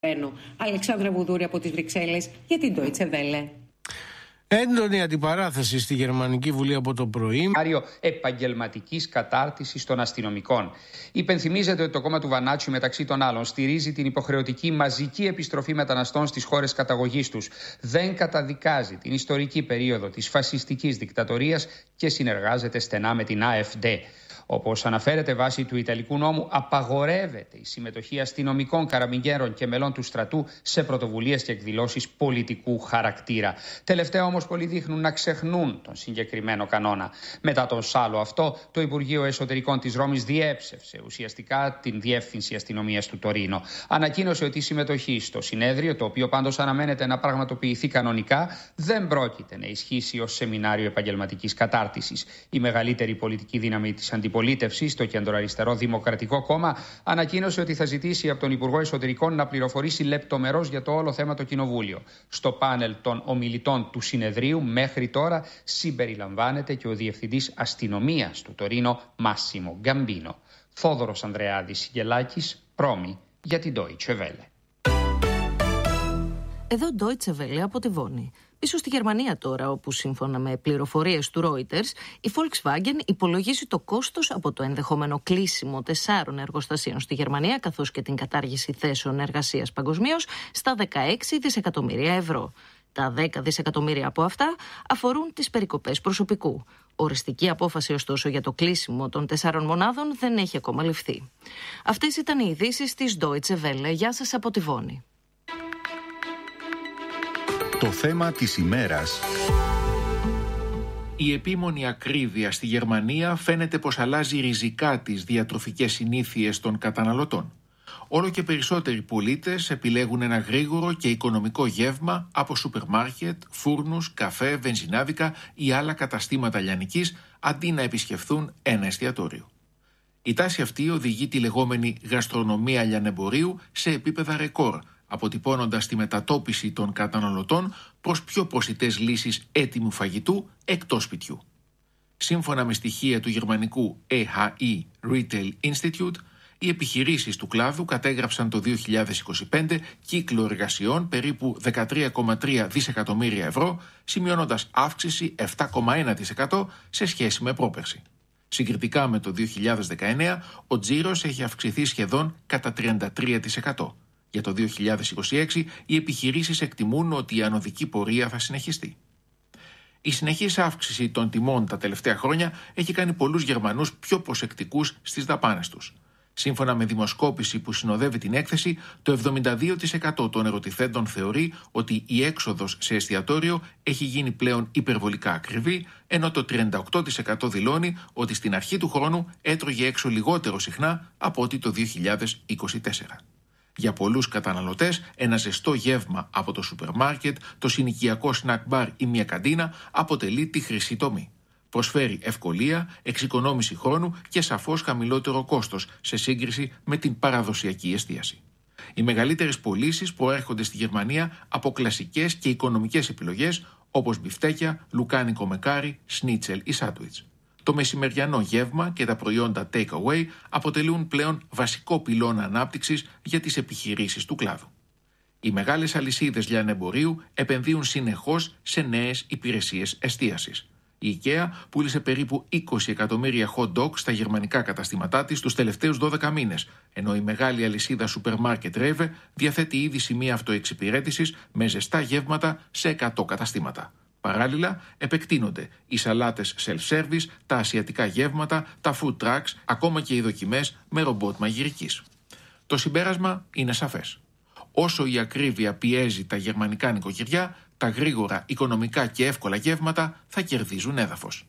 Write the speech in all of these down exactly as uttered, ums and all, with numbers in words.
Αλεξάνδρα Βουδούρη από τις Βρυξέλλες για την Deutsche Welle. Έντονη αντιπαράθεση στη Γερμανική Βουλή από το πρωί. Άριο επαγγελματικής κατάρτισης των αστυνομικών. Υπενθυμίζεται ότι το κόμμα του Βανάτσιου, μεταξύ των άλλων, στηρίζει την υποχρεωτική μαζική επιστροφή μεταναστών στις χώρες καταγωγής τους. Δεν καταδικάζει την ιστορική περίοδο της φασιστικής δικτατορίας και συνεργάζεται στενά με την AfD. Όπως αναφέρεται βάσει του Ιταλικού νόμου, απαγορεύεται η συμμετοχή αστυνομικών, καραμπινιέρων και μελών του στρατού σε πρωτοβουλίες και εκδηλώσεις πολιτικού χαρακτήρα. Τελευταία όμως πολλοί δείχνουν να ξεχνούν τον συγκεκριμένο κανόνα. Μετά τον σάλο αυτό, το Υπουργείο Εσωτερικών της Ρώμης διέψευσε ουσιαστικά την Διεύθυνση Αστυνομίας του Τωρίνο. Ανακοίνωσε ότι η συμμετοχή στο συνέδριο, το οποίο πάντως αναμένεται να πραγματοποιηθεί κανονικά, δεν πρόκειται να ισχύσει ως σεμινάριο επαγγελματικής κατάρτισης. Η μεγαλύτερη πολιτική δύναμη της αντιπολίτευσης, το κεντροαριστερό Δημοκρατικό Κόμμα, ανακοίνωσε ότι θα ζητήσει από τον Υπουργό Εσωτερικών να πληροφορήσει λεπτομερώς για το όλο θέμα το Κοινοβούλιο. Στο πάνελ των ομιλητών του συνεδρίου μέχρι τώρα συμπεριλαμβάνεται και ο Διευθυντής Αστυνομίας του Τωρίνο, Μάσιμο Γκαμπίνο. Θόδωρος Ανδρεάδης Γελάκης, Ρώμη, για την Deutsche Welle. Εδώ Deutsche Welle από τη Βόνη. Πίσω στη Γερμανία τώρα, όπου σύμφωνα με πληροφορίες του Reuters, η Volkswagen υπολογίζει το κόστος από το ενδεχόμενο κλείσιμο τεσσάρων εργοστασίων στη Γερμανία, καθώς και την κατάργηση θέσεων εργασίας παγκοσμίως, στα δεκαέξι δισεκατομμύρια ευρώ. Τα δέκα δισεκατομμύρια από αυτά αφορούν τις περικοπές προσωπικού. Οριστική απόφαση, ωστόσο, για το κλείσιμο των τεσσάρων μονάδων δεν έχει ακόμα ληφθεί. Αυτές ήταν οι ειδήσεις της Deutsche Welle. Γεια σας από τη Βόνη. Το θέμα της ημέρας. Η επίμονη ακρίβεια στη Γερμανία φαίνεται πως αλλάζει ριζικά τις διατροφικές συνήθειες των καταναλωτών. Όλο και περισσότεροι πολίτες επιλέγουν ένα γρήγορο και οικονομικό γεύμα από σούπερ μάρκετ, φούρνους, καφέ, βενζινάδικα ή άλλα καταστήματα λιανικής, αντί να επισκεφθούν ένα εστιατόριο. Η τάση αυτή οδηγεί τη λεγόμενη γαστρονομία λιανεμπορίου σε επίπεδα ρεκόρ, αποτυπώνοντας τη μετατόπιση των καταναλωτών προς πιο προσιτές λύσεις έτοιμου φαγητού εκτός σπιτιού. Σύμφωνα με στοιχεία του γερμανικού έι έιτς ι Retail Institute, οι επιχειρήσεις του κλάδου κατέγραψαν το δύο χιλιάδες είκοσι πέντε κύκλο εργασιών περίπου δεκατρία κόμμα τρία δισεκατομμύρια ευρώ, σημειώνοντας αύξηση επτά κόμμα ένα τοις εκατό σε σχέση με πρόπερση. Συγκριτικά με το δύο χιλιάδες δεκαεννέα, ο τζίρος έχει αυξηθεί σχεδόν κατά τριάντα τρία τοις εκατό. Για το δύο χιλιάδες είκοσι έξι, οι επιχειρήσεις εκτιμούν ότι η ανωδική πορεία θα συνεχιστεί. Η συνεχής αύξηση των τιμών τα τελευταία χρόνια έχει κάνει πολλούς Γερμανούς πιο προσεκτικούς στις δαπάνες τους. Σύμφωνα με δημοσκόπηση που συνοδεύει την έκθεση, το εβδομήντα δύο τοις εκατό των ερωτηθέντων θεωρεί ότι η έξοδος σε εστιατόριο έχει γίνει πλέον υπερβολικά ακριβή, ενώ το τριάντα οκτώ τοις εκατό δηλώνει ότι στην αρχή του χρόνου έτρωγε έξω λιγότερο συχνά από ό,τι το δύο χιλιάδες είκοσι τέσσερα. Για πολλούς καταναλωτές, ένα ζεστό γεύμα από το σούπερ μάρκετ, το συνοικιακό σνακ μπαρ ή μια καντίνα αποτελεί τη χρυσή τομή. Προσφέρει ευκολία, εξοικονόμηση χρόνου και σαφώς χαμηλότερο κόστος σε σύγκριση με την παραδοσιακή εστίαση. Οι μεγαλύτερες πωλήσεις προέρχονται στη Γερμανία από κλασικές και οικονομικές επιλογές όπως μπιφτέκια, λουκάνικο με κάρι, σνίτσελ ή σάντουιτς. Το μεσημεριανό γεύμα και τα προϊόντα take-away αποτελούν πλέον βασικό πυλώνα ανάπτυξης για τις επιχειρήσεις του κλάδου. Οι μεγάλες αλυσίδες λιανεμπορίου επενδύουν συνεχώς σε νέες υπηρεσίες εστίασης. Η IKEA πούλησε περίπου είκοσι εκατομμύρια hot dogs στα γερμανικά καταστήματά της τους τελευταίους δώδεκα μήνες, ενώ η μεγάλη αλυσίδα σούπερ μάρκετ Rewe διαθέτει ήδη σημεία αυτοεξυπηρέτησης με ζεστά γεύματα σε εκατό καταστήματα. Παράλληλα, επεκτείνονται οι σαλάτες self-service, τα ασιατικά γεύματα, τα food trucks, ακόμα και οι δοκιμές με ρομπότ μαγειρικής. Το συμπέρασμα είναι σαφές. Όσο η ακρίβεια πιέζει τα γερμανικά νοικοκυριά, τα γρήγορα, οικονομικά και εύκολα γεύματα θα κερδίζουν έδαφος.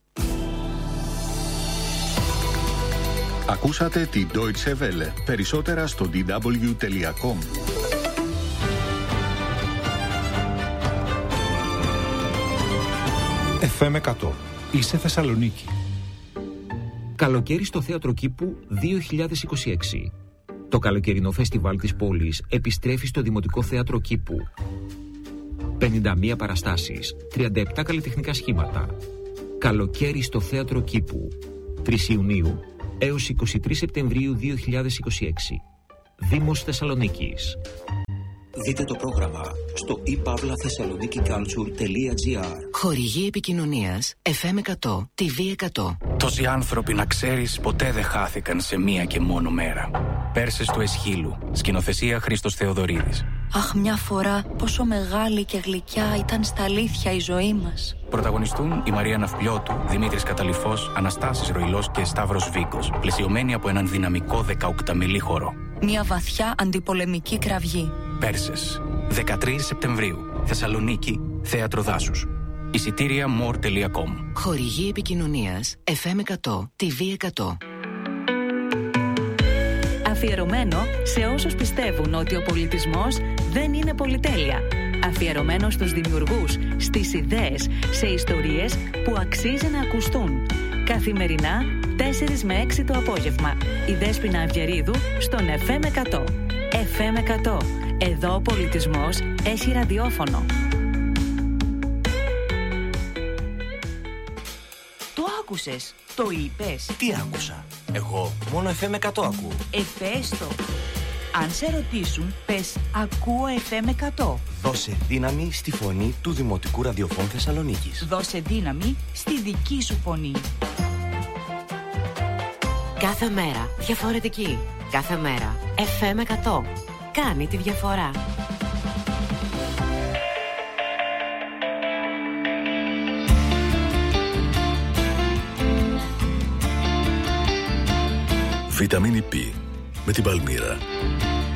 Ακούσατε τη Deutsche Welle. Περισσότερα στο ντι ντάμπλιου τελεία κομ. εφ εμ εκατό. Είσαι Θεσσαλονίκη. Καλοκαίρι στο Θέατρο Κήπου δύο χιλιάδες είκοσι έξι. Το καλοκαιρινό φεστιβάλ της πόλης επιστρέφει στο Δημοτικό Θέατρο Κήπου. πενήντα μία παραστάσεις, τριάντα επτά καλλιτεχνικά σχήματα. Καλοκαίρι στο Θέατρο Κήπου. τρεις Ιουνίου έως εικοστή τρίτη Σεπτεμβρίου δύο χιλιάδες είκοσι έξι. Δήμος Θεσσαλονίκης. Δείτε το πρόγραμμα στο e pavla thessaloniki culture τελεία gr. Χορηγή επικοινωνίας εφ εμ εκατό, τι βι εκατό. Τόσοι άνθρωποι, να ξέρεις, ποτέ δεν χάθηκαν σε μία και μόνο μέρα. Πέρσες του Εσχύλου. Σκηνοθεσία Χρήστος Θεοδωρίδης. Αχ, μια φορά πόσο μεγάλη και γλυκιά ήταν στα αλήθεια η ζωή μας. Πρωταγωνιστούν η Μαρία Ναυπλιώτου, Δημήτρης Καταλυφός, Αναστάσης Ροϊλός και Σταύρος Βίκος, πλαισιωμένοι από έναν δυναμικό δεκαοκταμελή χορό. Μια βαθιά αντιπολεμική κραυγή. Πέρσες, δεκατρείς Σεπτεμβρίου, Θεσσαλονίκη, Θέατρο Δάσους. Εισιτήρια more τελεία com. Χορηγή επικοινωνίας εφ εμ εκατό, τι βι εκατό. Αφιερωμένο σε όσους πιστεύουν ότι ο πολιτισμός δεν είναι πολυτέλεια. Αφιερωμένο στους δημιουργούς, στις ιδέες, σε ιστορίες που αξίζει να ακουστούν. Καθημερινά, τέσσερις με έξι το απόγευμα. Η Δέσποινα Αυγερίδου στον εφ εμ εκατό. εφ εμ εκατό. Εδώ ο πολιτισμός έχει ραδιόφωνο. Το άκουσες, το είπες. Τι άκουσα? Εγώ μόνο εφ εμ εκατό ακούω. Εφέστο. Αν σε ρωτήσουν, πες ακούω εφ εμ εκατό. Δώσε δύναμη στη φωνή του Δημοτικού Ραδιοφώνου Θεσσαλονίκης. Δώσε δύναμη στη δική σου φωνή. Κάθε μέρα διαφορετική. Κάθε μέρα εφ εμ εκατό. Κάνει τη διαφορά. Βιταμίνη Π με την Παλμύρα.